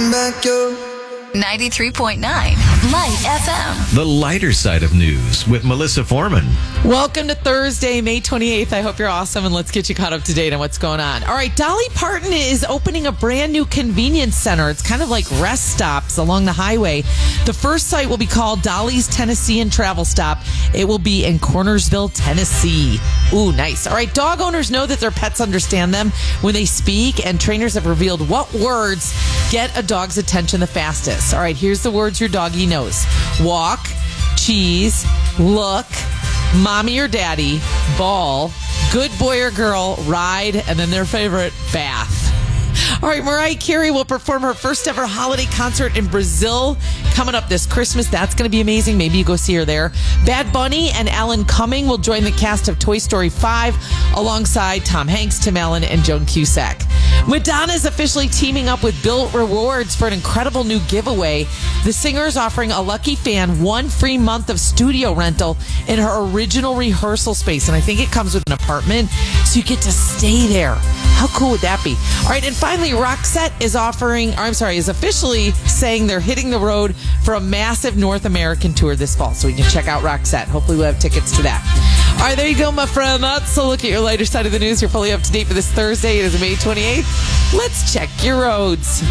back your 93.9 Light FM. The lighter side of news with Melissa Foreman. Welcome to Thursday, May 28th. I hope you're awesome, and let's get you caught up to date on what's going on. All right, Dolly Parton is opening a brand new convenience center. It's kind of like rest stops along the highway. The first site will be called Dolly's Tennessean Travel Stop. It will be in Cornersville, Tennessee. Ooh, nice. All right, dog owners know that their pets understand them when they speak, and trainers have revealed what words get a dog's attention the fastest. All right, here's the words your doggy knows. Walk, cheese, look, mommy or daddy, ball, good boy or girl, ride, and then their favorite, bath. All right, Mariah Carey will perform her first ever holiday concert in Brazil coming up this Christmas. That's going to be amazing. Maybe you go see her there. Bad Bunny and Alan Cumming will join the cast of Toy Story 5 alongside Tom Hanks, Tim Allen, and Joan Cusack. Madonna is officially teaming up with Bilt Rewards for an incredible new giveaway. The singer is offering a lucky fan 1 free month of studio rental in her original rehearsal space. And I think it comes with an apartment, so you get to stay there. How cool would that be? All right, and finally, Roxette is officially saying they're hitting the road for a massive North American tour this fall. So we can check out Roxette. Hopefully we'll have tickets to that. All right, there you go, my friend. That's a look at your lighter side of the news. You're fully up to date for this Thursday. It is May 28th. Let's check your roads.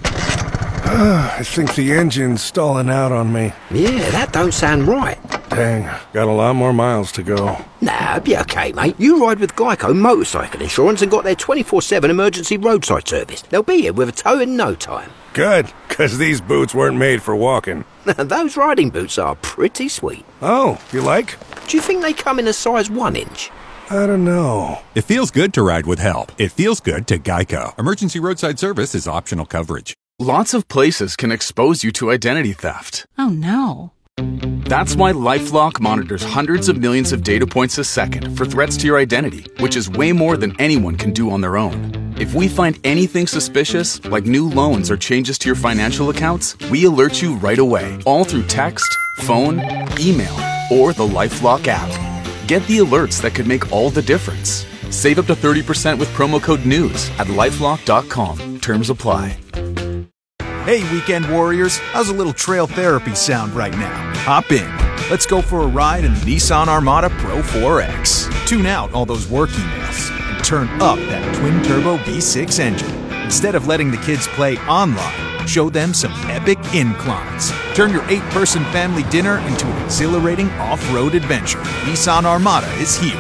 I think the engine's stalling out on me. Yeah, that don't sound right. Dang, got a lot more miles to go. Nah, be okay, mate. You ride with Geico Motorcycle Insurance and got their 24/7 emergency roadside service. They'll be here with a tow in no time. Good, because these boots weren't made for walking. Those riding boots are pretty sweet. Oh, you like? Do you think they come in a size 1 inch? I don't know. It feels good to ride with help. It feels good to Geico. Emergency roadside service is optional coverage. Lots of places can expose you to identity theft. Oh, no. That's why LifeLock monitors hundreds of millions of data points a second for threats to your identity, which is way more than anyone can do on their own. If we find anything suspicious, like new loans or changes to your financial accounts, we alert you right away, all through text, phone, email, or the LifeLock app. Get the alerts that could make all the difference. Save up to 30% with promo code NEWS at LifeLock.com. Terms apply. Hey, weekend warriors, how's a little trail therapy sound right now? Hop in. Let's go for a ride in the Nissan Armada Pro 4X. Tune out all those work emails and turn up that twin-turbo V6 engine. Instead of letting the kids play online, show them some epic inclines. Turn your 8-person family dinner into an exhilarating off-road adventure. Nissan Armada is here.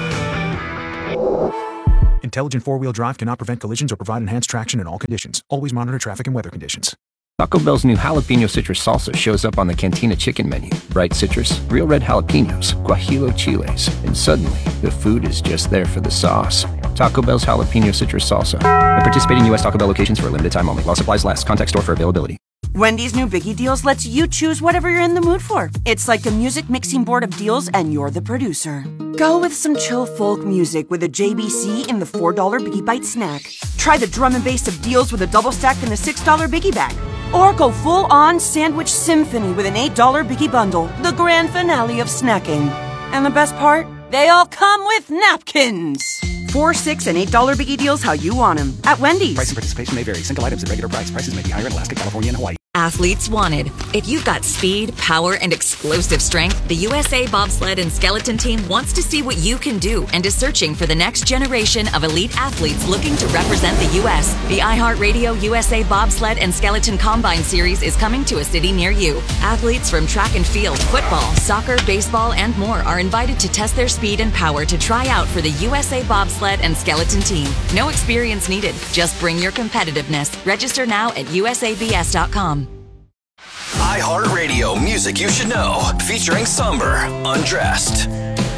Intelligent four-wheel drive cannot prevent collisions or provide enhanced traction in all conditions. Always monitor traffic and weather conditions. Taco Bell's new jalapeno citrus salsa shows up on the Cantina chicken menu. Bright citrus, real red jalapenos, guajillo chiles, and suddenly the food is just there for the sauce. Taco Bell's jalapeno citrus salsa. At participating U.S. Taco Bell locations for a limited time only. While supplies last. Contact store for availability. Wendy's new Biggie Deals lets you choose whatever you're in the mood for. It's like a music mixing board of deals, and you're the producer. Go with some chill folk music with a JBC in the $4 Biggie Bite snack. Try the drum and bass of deals with a double stack in the $6 Biggie Bag. Or go full-on sandwich symphony with an $8 Biggie Bundle, the grand finale of snacking. And the best part? They all come with napkins. $4, $6, and $8 Biggie Deals how you want them at Wendy's. Price and participation may vary. Single items at regular price. Prices may be higher in Alaska, California, and Hawaii. Athletes wanted. If you've got speed, power, and explosive strength, the USA Bobsled and Skeleton Team wants to see what you can do and is searching for the next generation of elite athletes looking to represent the U.S. The iHeartRadio USA Bobsled and Skeleton Combine Series is coming to a city near you. Athletes from track and field, football, soccer, baseball, and more are invited to test their speed and power to try out for the USA Bobsled and Skeleton Team. No experience needed. Just bring your competitiveness. Register now at usabs.com. iHeartRadio Music You Should Know, featuring Somber, Undressed.